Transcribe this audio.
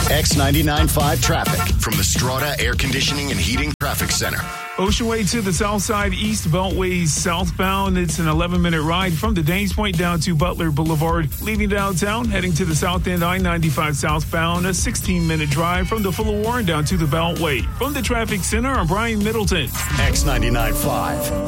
X99.5 traffic from the Strata Air Conditioning and Heating Traffic Center. Ocean Way to the south side, East Beltway southbound. It's an 11-minute ride from the Danes Point down to Butler Boulevard. Leaving downtown, heading to the south end, I-95 southbound, a 16-minute drive from the Fuller Warren down to the Beltway. From the traffic center, I'm Brian Middleton. X99.5.